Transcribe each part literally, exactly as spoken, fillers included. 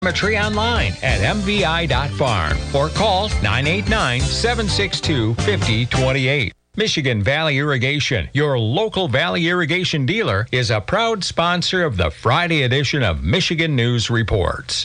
online at m v i dot farm or call nine eight nine, seven six two, five zero two eight. Michigan Valley Irrigation, your local Valley Irrigation dealer, is a proud sponsor of the Friday edition of Michigan News Reports.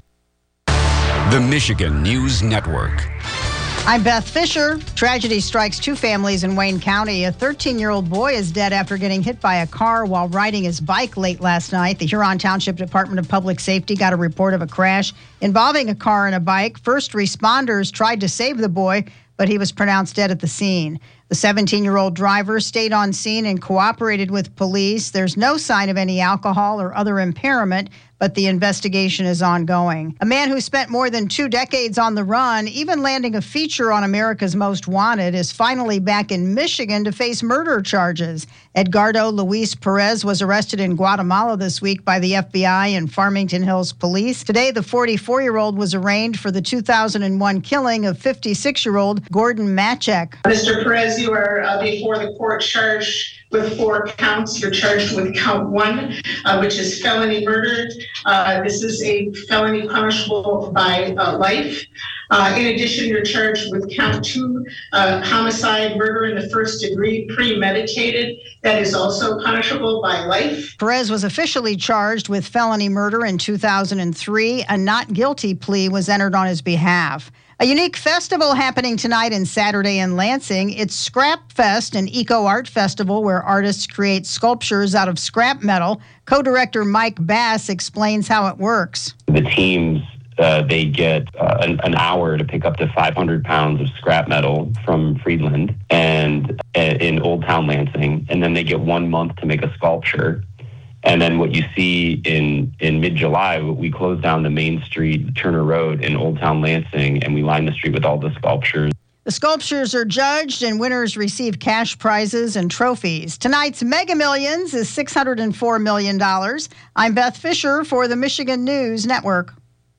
The Michigan News Network. I'm Beth Fisher. Tragedy strikes two families in Wayne County. A thirteen-year-old boy is dead after getting hit by a car while riding his bike late last night. The Huron Township Department of Public Safety got a report of a crash involving a car and a bike. First responders tried to save the boy, but he was pronounced dead at the scene. The seventeen-year-old driver stayed on scene and cooperated with police. There's no sign of any alcohol or other impairment, but the investigation is ongoing. A man who spent more than two decades on the run, even landing a feature on America's Most Wanted, is finally back in Michigan to face murder charges. Edgardo Luis Perez was arrested in Guatemala this week by the F B I and Farmington Hills Police. Today, the forty-four-year-old was arraigned for the two thousand one killing of fifty-six-year-old Gordon Machek. Mister Perez, you are uh, before the court charged with four counts. You're charged with count one, uh, which is felony murder. Uh, this is a felony punishable by uh, life. Uh, in addition, you're charged with count two, uh, homicide, murder in the first degree, premeditated. That is also punishable by life. Perez was officially charged with felony murder in two thousand three. A not guilty plea was entered on his behalf. A unique festival happening tonight and Saturday in Lansing. It's Scrap Fest, an eco-art festival where artists create sculptures out of scrap metal. Co-director Mike Bass explains how it works. The teams, uh, they get uh, an, an hour to pick up to five hundred pounds of scrap metal from Friedland and uh, in Old Town Lansing, and then they get one month to make a sculpture. And then what you see in, in mid-July, we close down the Main Street, Turner Road in Old Town Lansing, and we line the street with all the sculptures. The sculptures are judged, and winners receive cash prizes and trophies. Tonight's Mega Millions is six hundred four million dollars. I'm Beth Fisher for the Michigan News Network.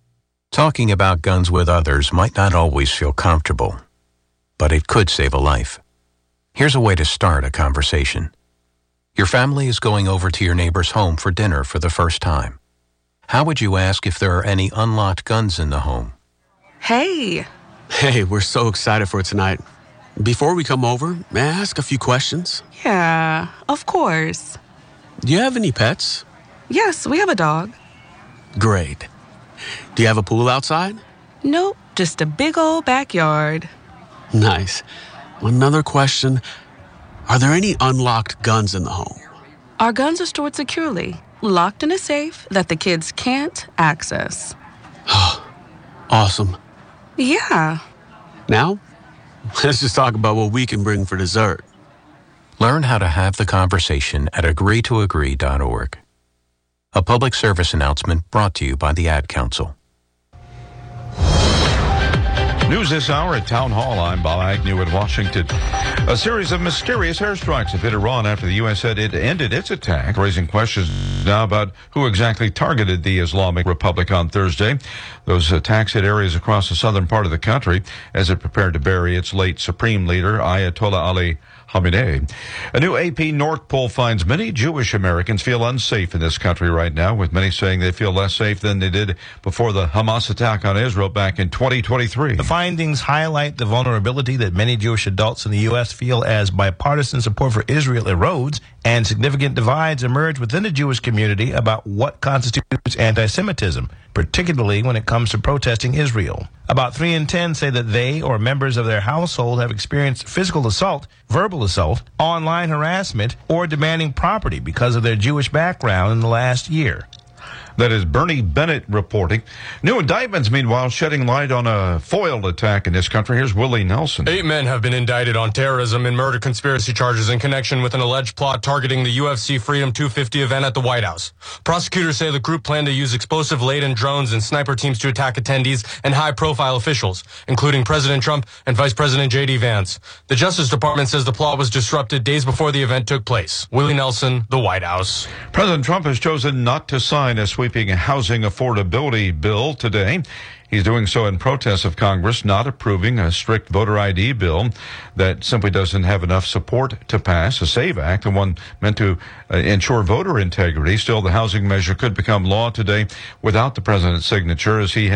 Talking about guns with others might not always feel comfortable, but it could save a life. Here's a way to start a conversation. Your family is going over to your neighbor's home for dinner for the first time. How would you ask if there are any unlocked guns in the home? Hey. Hey, we're so excited for tonight. Before we come over, may I ask a few questions? Yeah, of course. Do you have any pets? Yes, we have a dog. Great. Do you have a pool outside? Nope, just a big old backyard. Nice. Another question. Are there any unlocked guns in the home? Our guns are stored securely, locked in a safe that the kids can't access. Awesome. Yeah. Now, let's just talk about what we can bring for dessert. Learn how to have the conversation at agree to agree dot org. A public service announcement brought to you by the Ad Council. News this hour at Town Hall. I'm Bob Agnew in Washington. A series of mysterious airstrikes have hit Iran after the U S said it ended its attack, raising questions now about who exactly targeted the Islamic Republic on Thursday. Those attacks hit areas across the southern part of the country as it prepared to bury its late supreme leader, Ayatollah Ali Khamenei. A new A P North poll finds many Jewish Americans feel unsafe in this country right now, with many saying they feel less safe than they did before the Hamas attack on Israel back in twenty twenty-three. The findings highlight the vulnerability that many Jewish adults in the U S feel as bipartisan support for Israel erodes and significant divides emerge within the Jewish community about what constitutes anti-Semitism, particularly when it comes to protesting Israel. About three in ten say that they or members of their household have experienced physical assault, verbal assault, online harassment, or demanding property because of their Jewish background in the last year. That is Bernie Bennett reporting. New indictments, meanwhile, shedding light on a foiled attack in this country. Here's Willie Nelson. Eight men have been indicted on terrorism and murder conspiracy charges in connection with an alleged plot targeting the U F C Freedom two fifty event at the White House. Prosecutors say the group planned to use explosive-laden drones and sniper teams to attack attendees and high-profile officials, including President Trump and Vice President J D Vance. The Justice Department says the plot was disrupted days before the event took place. Willie Nelson, the White House. President Trump has chosen not to sign a sweeping sweeping housing affordability bill today. He's doing so in protest of Congress not approving a strict voter I D bill that simply doesn't have enough support to pass. A SAVE Act, the one meant to uh, ensure voter integrity. Still, the housing measure could become law today without the president's signature, as he